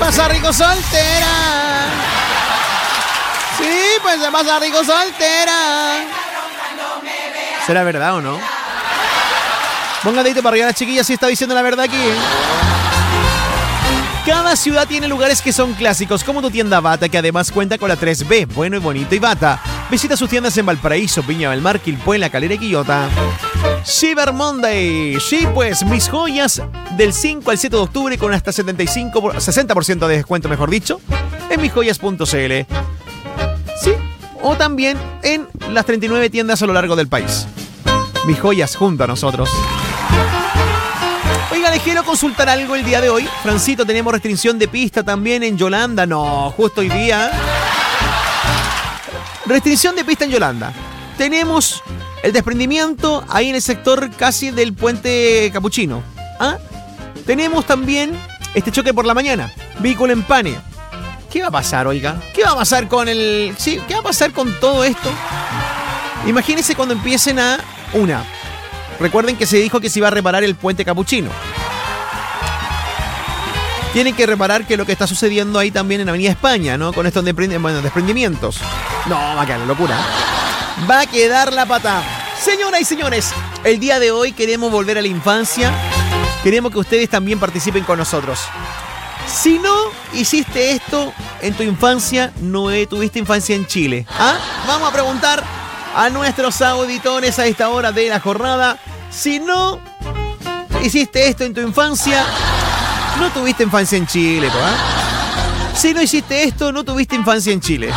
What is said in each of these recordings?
pasa rico soltera. Sí, pues se pasa rico soltera. ¿Será verdad o no? Ponga dedito para arriba la chiquilla si está diciendo la verdad aquí. Cada ciudad tiene lugares que son clásicos, como tu tienda Bata, que además cuenta con la 3B, Bueno y Bonito y Bata. Visita sus tiendas en Valparaíso, Viña del Mar, Quilpué, La Calera y Quillota. Cyber Monday. Sí, pues, mis joyas del 5 al 7 de octubre con hasta 60% de descuento, mejor dicho, en misjoyas.cl. Sí, o también en las 39 tiendas a lo largo del país. Mis joyas junto a nosotros. Oiga, les quiero consultar algo el día de hoy. Francito, tenemos restricción de pista también en Yolanda. No, justo hoy día. Restricción de pista en Yolanda. Tenemos el desprendimiento ahí en el sector casi del puente Capuchino. ¿Ah? Tenemos también este choque por la mañana. Vehículo en pane. ¿Qué va a pasar, oiga? ¿Qué va a pasar con el... Sí, ¿qué va a pasar con todo esto? Imagínense cuando empiecen a... Recuerden que se dijo que se iba a reparar el puente Capuchino. Tienen que reparar que lo que está sucediendo ahí también en Avenida España, ¿no? Con estos desprendimientos. No, va a quedar la locura. Va a quedar la patada. Señoras y señores, el día de hoy queremos volver a la infancia. Queremos que ustedes también participen con nosotros. Si no hiciste esto en tu infancia, no tuviste infancia en Chile. ¿Ah? Vamos a preguntar a nuestros auditores a esta hora de la jornada. Si no hiciste esto en tu infancia, no tuviste infancia en Chile, ¿eh? Si no hiciste esto, no tuviste infancia en Chile.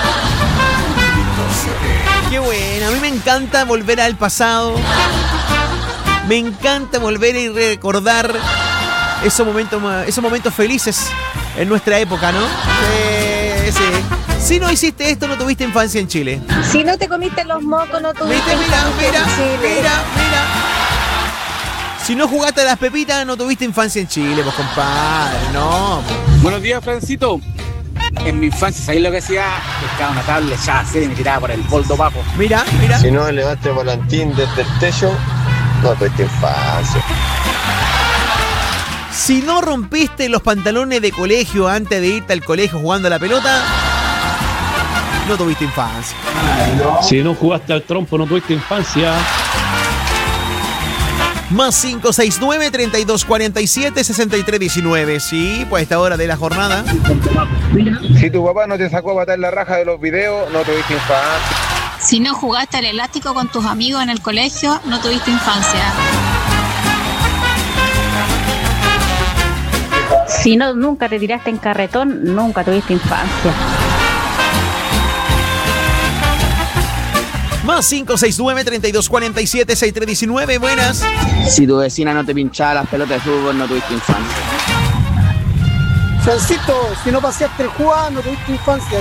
Qué bueno, a mí me encanta volver al pasado. Me encanta volver a recordar esos momentos felices en nuestra época, ¿no? Sí. Si no hiciste esto, no tuviste infancia en Chile. Si no te comiste los mocos, no tuviste infancia en Chile. Mira. Si no jugaste a las pepitas, no tuviste infancia en Chile, pues compadre, no. Buenos días, Francito. En mi infancia, ¿sabéis lo que hacía? Pescaba una tabla, ya así, y me tiraba por el boldo bajo. Mira. Si no elevaste el volantín desde el techo, no tuviste infancia. Si no rompiste los pantalones de colegio antes de irte al colegio jugando a la pelota, no tuviste infancia. Si no jugaste al trompo, no tuviste infancia. Más 569-3247-6319. Sí, pues a esta hora de la jornada. Si tu papá no te sacó a patar la raja de los videos, no tuviste infancia. Si no jugaste al elástico con tus amigos en el colegio, no tuviste infancia. Si no, nunca te tiraste en carretón, nunca tuviste infancia. Más 569-3247-6319. Buenas. Si tu vecina no te pinchaba las pelotas de fútbol, no tuviste infancia. Francito, si no paseaste el jugar, no tuviste infancia.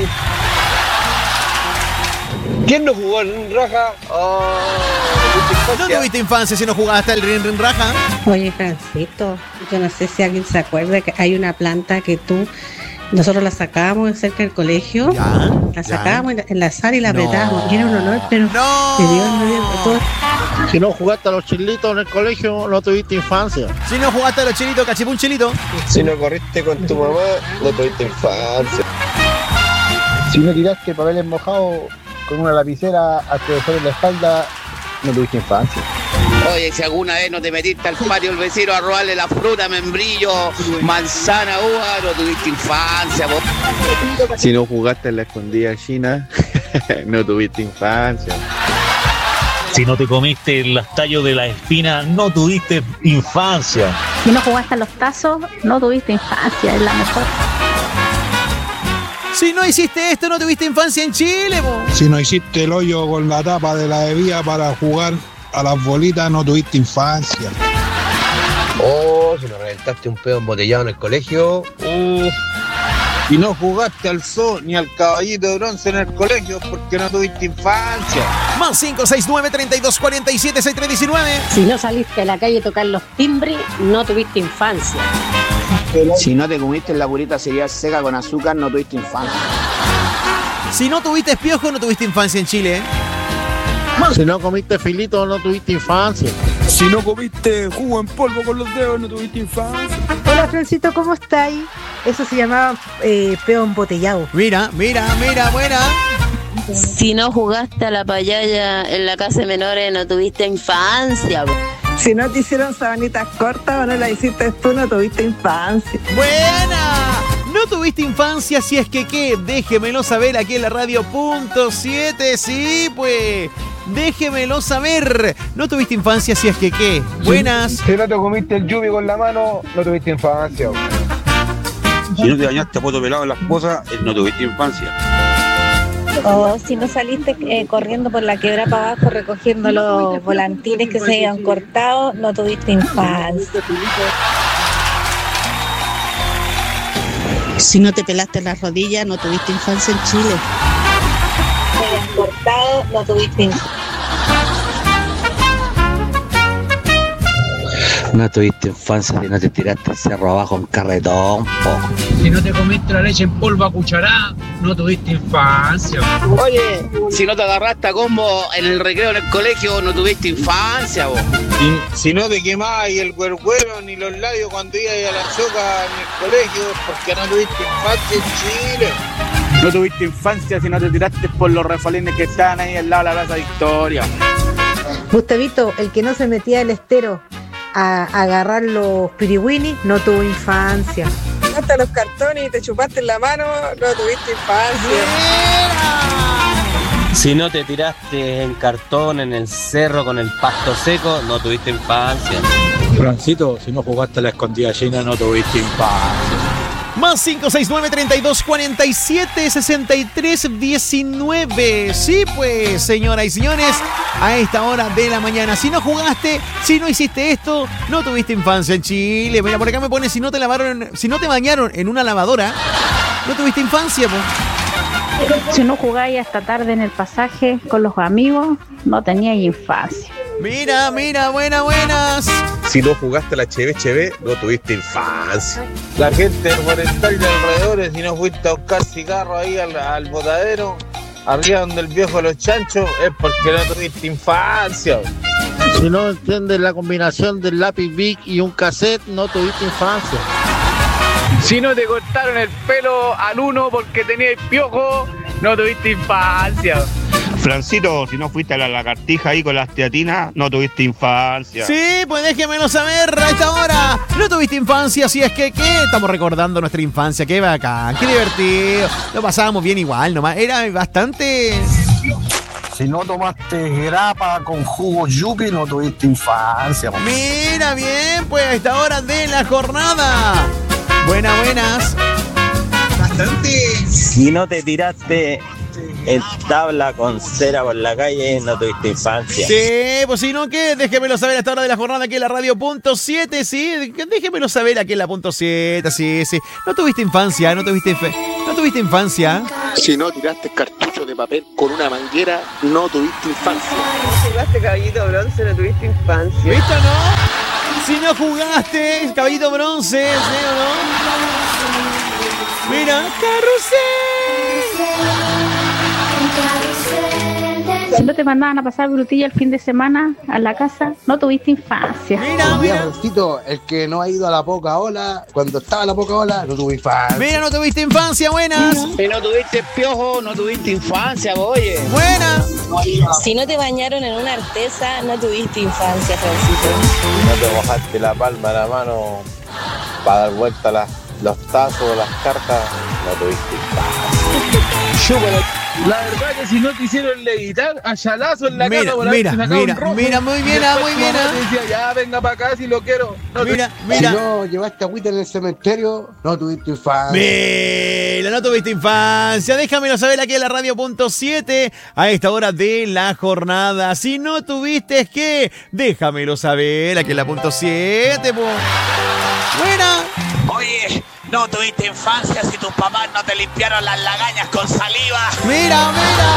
¿Quién no jugó en raja? No tuviste infancia si no jugaste el rin raja. Oye, Francito, yo no sé si alguien se acuerda que hay una planta que nosotros la sacábamos cerca del colegio, la sacábamos en la sala y la apretábamos. Y era un olor, pero de Dios no dio todo. Si no jugaste a los chilitos en el colegio, no tuviste infancia. Si no jugaste a los chilitos, cachipún chilito. Si no corriste con tu mamá, no tuviste infancia. Si no tiraste papeles mojados con una lapicera al profesor en la espalda, no tuviste infancia. Oye, si alguna vez no te metiste al patio del vecino a robarle la fruta, membrillo, manzana, uva, no tuviste infancia, vos. Si no jugaste en la escondida china, no tuviste infancia. Si no te comiste los tallos de la espina, no tuviste infancia. Si no jugaste a los tazos, no tuviste infancia, es la mejor. Si no hiciste esto, no tuviste infancia en Chile, po. Si no hiciste el hoyo con la tapa de la bebida para jugar a las bolitas, no tuviste infancia. Si no reventaste un pedo embotellado en el colegio. Y no jugaste al zoo ni al caballito de bronce en el colegio porque no tuviste infancia. Más 569-3247-6319. Si no saliste a la calle a tocar los timbres, no tuviste infancia. Si no te comiste la purita cereal seca con azúcar, no tuviste infancia. Si no tuviste piojo, no tuviste infancia en Chile, ¿eh? Si no comiste filito, no tuviste infancia. Si no comiste jugo en polvo con los dedos, no tuviste infancia. Hola Hola, Francito, ¿cómo estáis? Eso se llamaba peo embotellado. Mira, buena. Si no jugaste a la payaya en la casa de menores, no tuviste infancia. Si no te hicieron sabanitas cortas o no las hiciste tú, no tuviste infancia. ¡Buena! ¿No tuviste infancia? Si es que qué, déjemelo saber aquí en la radio.7. Sí, pues, déjemelo saber. ¿No tuviste infancia? Si es que qué. Buenas. Si no te comiste el yubi con la mano, no tuviste infancia. Si no te dañaste a poto pelado en las cosas, no tuviste infancia. O si no saliste corriendo por la quebrada para abajo recogiendo los volantines que se habían cortado, no tuviste infancia. Si no te pelaste las rodillas, no tuviste infancia en Chile. Se habían cortado, no tuviste infancia. No tuviste infancia si no te tiraste el cerro abajo en carretón, po. Si no te comiste la leche en polvo a cucharada, no tuviste infancia. Oye, si no te agarraste a combo en el recreo en el colegio, no tuviste infancia, vos. Si no te quemabas el huerguero ni los labios cuando ibas a la choca en el colegio, porque no tuviste infancia en Chile. No tuviste infancia si no te tiraste por los refalines que estaban ahí al lado de la Plaza Victoria. Gustavito, el que no se metía al estero a agarrar los pirigüinis, no tuvo infancia. Hasta los cartones y te chupaste en la mano, no tuviste infancia. Si no te tiraste en cartón en el cerro con el pasto seco, no tuviste infancia. Francito, si no jugaste a la escondida china, no tuviste infancia. Más 569-3247-6319. Sí, pues, señoras y señores, a esta hora de la mañana. Si no jugaste, si no hiciste esto, no tuviste infancia en Chile. Mira, por acá me pone, si no te bañaron en una lavadora, no tuviste infancia, pues. Si no jugáis hasta tarde en el pasaje con los amigos, no teníais infancia. Mira, buenas. Si no jugaste a la cheve, no tuviste infancia. La gente forestal de alrededores, si no fuiste a buscar cigarro ahí al botadero, arriba donde el viejo de los chanchos, es porque no tuviste infancia. Si no entiendes la combinación del lápiz Bic y un cassette, no tuviste infancia. Si no te cortaron el pelo al uno porque tenías piojo, no tuviste infancia. Francito, si no fuiste a la lagartija ahí con las teatinas, no tuviste infancia. Sí, pues déjemelo saber a esta hora. No tuviste infancia, si es que, ¿qué? Estamos recordando nuestra infancia, qué bacán, qué divertido. Lo pasábamos bien igual nomás, era bastante... Si no tomaste grapa con jugo yupi, no tuviste infancia. Mira, bien, pues a esta hora de la jornada. Buenas. Bastante. Si no te tiraste en tabla con cera por la calle, no tuviste infancia. Sí, pues si no, ¿qué? Déjemelo saber a esta hora de la jornada aquí en la radio.7, sí. Déjemelo saber aquí en la .7, sí. No tuviste infancia, no tuviste infancia. Si no tiraste cartucho de papel con una manguera, no tuviste infancia. Si jugaste caballito bronce, no tuviste infancia. ¿Viste o no? Si no jugaste caballito bronce, ¿sí o no? Mira, carrusel. Si no te mandaban a pasar brutilla el fin de semana a la casa, no tuviste infancia. Mira. El que no ha ido a la poca ola, cuando estaba la poca ola, no tuvo infancia. Mira, no tuviste infancia, buenas. Si no tuviste piojo, no tuviste infancia, oye. Buena. Si no te bañaron en una artesa, no tuviste infancia, Francito. Si no te mojaste la palma de la mano para dar vuelta los tazos, las cartas, no tuviste infancia. La verdad que si no te hicieron levitar, a chalazo en la casa por mira, muy bien. Decía, ya, venga para acá si lo quiero. No, mira. Si no llevaste agüita en el cementerio, no tuviste infancia. Mira, no tuviste infancia. Déjamelo saber aquí en la radio.7 a esta hora de la jornada. Si no tuviste, ¿qué? Déjamelo saber aquí en la .7, po. Buena. Oye, no tuviste infancia si tus papás no te limpiaron las lagañas con saliva. Mira.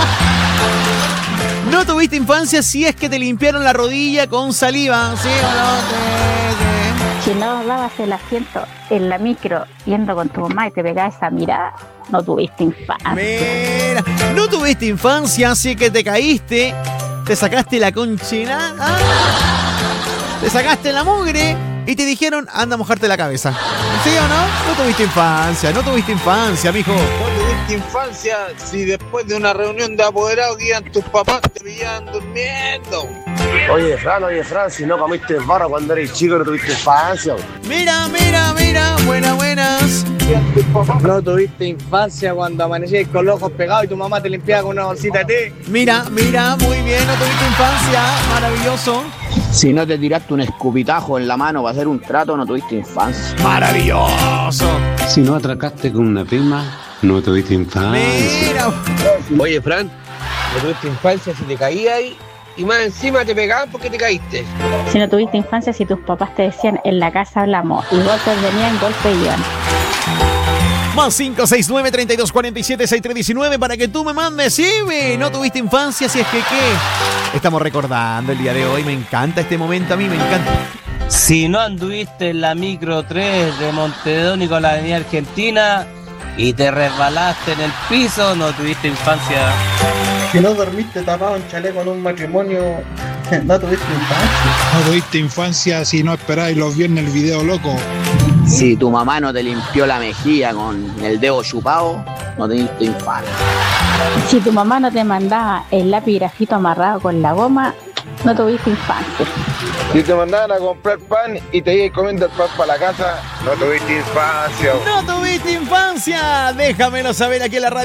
No tuviste infancia si es que te limpiaron la rodilla con saliva. ¿Sí o no? Si no dabas el asiento en la micro yendo con tu mamá y te pegabas esa mirada, no tuviste infancia. Mira, no tuviste infancia si es que te caíste, te sacaste la conchina, te sacaste la mugre y te dijeron, anda a mojarte la cabeza. ¿Sí o no? No tuviste infancia, mijo. No tuviste infancia si después de una reunión de apoderados que iban tus papás te pillaban durmiendo. Oye, Fran, si no comiste barra cuando eres chico, no tuviste infancia. Mira, buenas. No tuviste infancia cuando amanecías con los ojos pegados y tu mamá te limpiaba con una bolsita de té. Mira, muy bien, no tuviste infancia, maravilloso. Si no te tiraste un escupitajo en la mano para hacer un trato, no tuviste infancia. Maravilloso. Si no atracaste con una prima, no tuviste infancia. Mira. Oye, Fran, no tuviste infancia si te caías ahí y más encima te pegaban porque te caíste. Si no tuviste infancia, si tus papás te decían en la casa hablamos y golpes venían, golpes iban. Más 569-3247-6319 para que tú me mandes. Sí, no tuviste infancia, si es que ¿qué? Estamos recordando el día de hoy. Me encanta este momento, a mí me encanta. Si no anduviste en la micro 3 de Montedónico a la avenida Argentina y te resbalaste en el piso, no tuviste infancia. Si no dormiste tapado en chaleco en un matrimonio, no tuviste infancia. No tuviste infancia si no esperáis los viernes el video loco. Si tu mamá no te limpió la mejilla con el dedo chupado, no tuviste infancia. Si tu mamá no te mandaba el lápiz grafito amarrado con la goma, no tuviste infancia. Si te mandaban a comprar pan y te ibas comiendo el pan para la casa, no tuviste infancia. ¡No tuviste infancia! Déjamelo saber aquí en la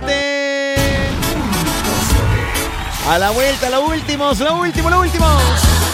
radio.7. A la vuelta, lo último.